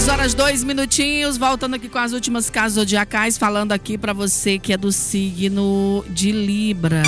6 horas 2 minutinhos, voltando aqui com as últimas casas zodiacais, falando aqui para você que é do signo de Libra.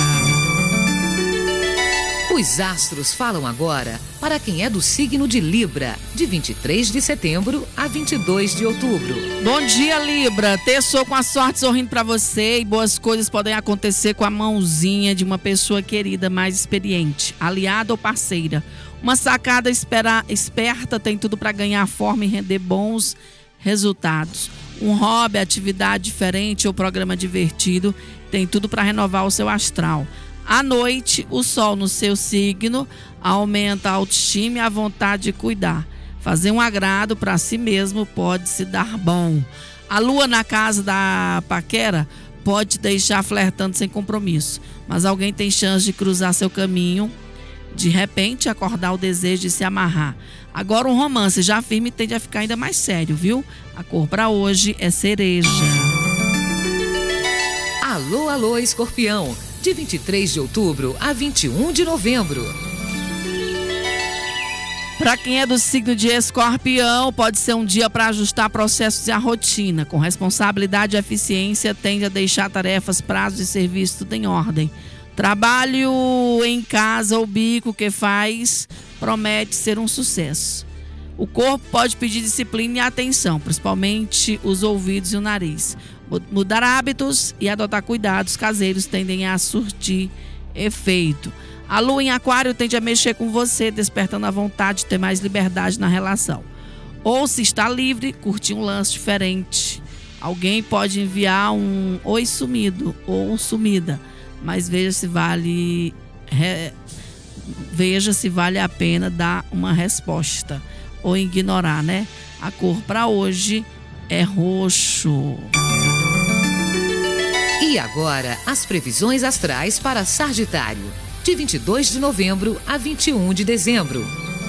Os astros falam agora para quem é do signo de Libra, de 23 de setembro a 22 de outubro. Bom dia, Libra. Terçou com a sorte sorrindo para você e boas coisas podem acontecer com a mãozinha de uma pessoa querida mais experiente, aliada ou parceira. Uma sacada esperta tem tudo para ganhar forma e render bons resultados. Um hobby, atividade diferente ou programa divertido tem tudo para renovar o seu astral. À noite, o sol no seu signo aumenta a autoestima e a vontade de cuidar. Fazer um agrado para si mesmo pode se dar bom. A lua na casa da paquera pode te deixar flertando sem compromisso, mas alguém tem chance de cruzar seu caminho, de repente acordar o desejo de se amarrar. Agora um romance já firme tende a ficar ainda mais sério, viu? A cor para hoje é cereja. Alô, alô, Escorpião, de 23 de outubro a 21 de novembro. Para quem é do signo de Escorpião, pode ser um dia para ajustar processos e a rotina. Com responsabilidade e eficiência, tende a deixar tarefas, prazos e serviços tudo em ordem. Trabalho em casa ou bico que faz promete ser um sucesso. O corpo pode pedir disciplina e atenção, principalmente os ouvidos e o nariz. Mudar hábitos e adotar cuidados caseiros tendem a surtir efeito. A lua em aquário tende a mexer com você, despertando a vontade de ter mais liberdade na relação. Ou, se está livre, curtir um lance diferente. Alguém pode enviar um oi sumido ou um sumida, mas veja se vale a pena dar uma resposta ou ignorar, né? A cor para hoje é roxo. E agora, as previsões astrais para Sagitário, de 22 de novembro a 21 de dezembro.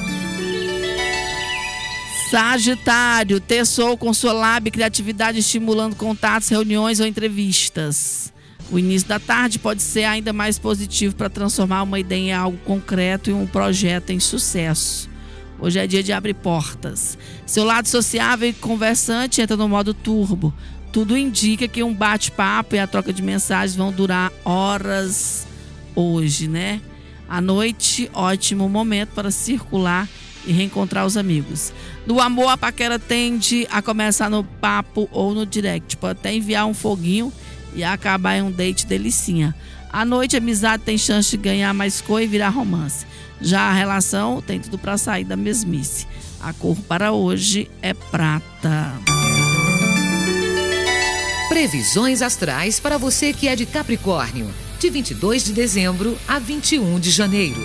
Sagitário, terçou com sua lábia e criatividade estimulando contatos, reuniões ou entrevistas. O início da tarde pode ser ainda mais positivo para transformar uma ideia em algo concreto e um projeto em sucesso. Hoje é dia de abrir portas. Seu lado sociável e conversante entra no modo turbo. Tudo indica que um bate-papo e a troca de mensagens vão durar horas hoje, né? À noite, ótimo momento para circular e reencontrar os amigos. No amor, a paquera tende a começar no papo ou no direct. Pode até enviar um foguinho e acabar em um date delicinha. À noite, a amizade tem chance de ganhar mais cor e virar romance. Já a relação tem tudo para sair da mesmice. A cor para hoje é prata. Previsões astrais para você que é de Capricórnio, de 22 de dezembro a 21 de janeiro.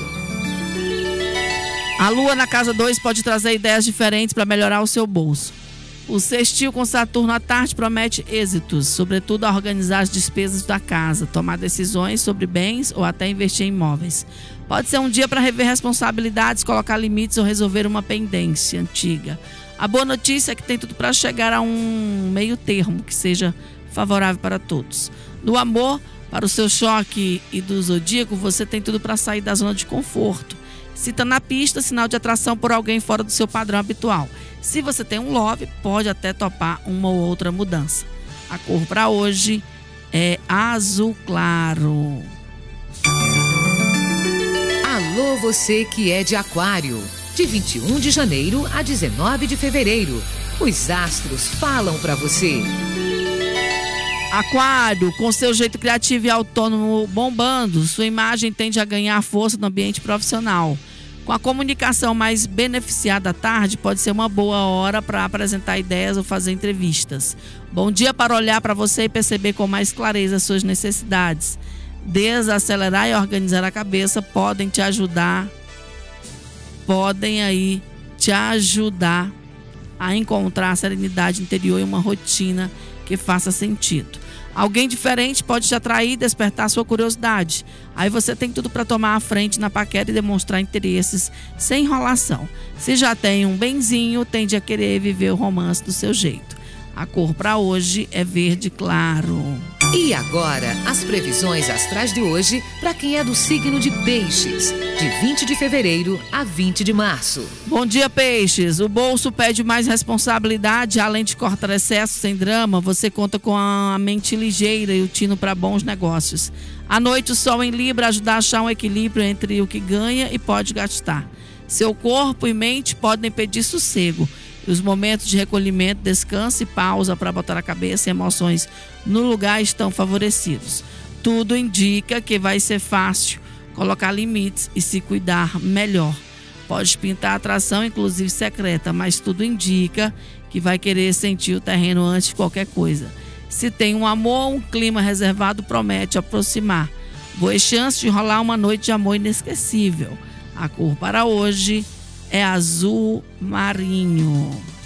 A lua na casa 2 pode trazer ideias diferentes para melhorar o seu bolso. O sextil com Saturno à tarde promete êxitos, sobretudo a organizar as despesas da casa, tomar decisões sobre bens ou até investir em imóveis. Pode ser um dia para rever responsabilidades, colocar limites ou resolver uma pendência antiga. A boa notícia é que tem tudo para chegar a um meio termo que seja favorável para todos. No amor, para o seu choque e do zodíaco, você tem tudo para sair da zona de conforto. Se está na pista, sinal de atração por alguém fora do seu padrão habitual. Se você tem um love, pode até topar uma ou outra mudança. A cor para hoje é azul claro. Alô, você que é de Aquário, de 21 de janeiro a 19 de fevereiro. Os astros falam para você. Aquário, com seu jeito criativo e autônomo bombando, sua imagem tende a ganhar força no ambiente profissional. Com a comunicação mais beneficiada à tarde, pode ser uma boa hora para apresentar ideias ou fazer entrevistas. Bom dia para olhar para você e perceber com mais clareza as suas necessidades. Desacelerar e organizar a cabeça podem te ajudar a encontrar a serenidade interior e uma rotina que faça sentido. Alguém diferente pode te atrair e despertar sua curiosidade. Aí você tem tudo para tomar a frente na paquera e demonstrar interesses sem enrolação. Se já tem um benzinho, tende a querer viver o romance do seu jeito. A cor para hoje é verde claro. E agora, as previsões astrais de hoje para quem é do signo de Peixes, de 20 de fevereiro a 20 de março. Bom dia, Peixes. O bolso pede mais responsabilidade, além de cortar excesso sem drama, você conta com a mente ligeira e o tino para bons negócios. À noite, o sol em Libra ajuda a achar um equilíbrio entre o que ganha e pode gastar. Seu corpo e mente podem pedir sossego. E os momentos de recolhimento, descanso e pausa para botar a cabeça e emoções no lugar estão favorecidos. Tudo indica que vai ser fácil colocar limites e se cuidar melhor. Pode pintar atração, inclusive secreta, mas tudo indica que vai querer sentir o terreno antes de qualquer coisa. Se tem um amor, um clima reservado promete aproximar. Boas chances de rolar uma noite de amor inesquecível. A cor para hoje é azul marinho.